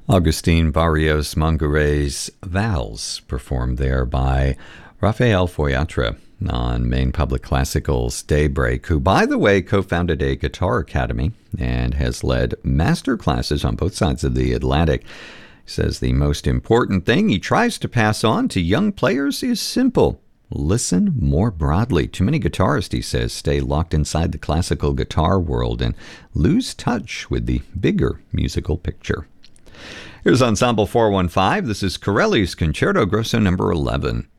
Augustin Barrios Mongare's Vals, performed there by Rafael Foyatra on Maine Public Classical's Daybreak, who, by the way, co-founded a guitar academy and has led master classes on both sides of the Atlantic. He says the most important thing he tries to pass on to young players is simple. Listen more broadly. Too many guitarists, he says, stay locked inside the classical guitar world and lose touch with the bigger musical picture. Here's Ensemble 415. This is Corelli's Concerto Grosso number 11.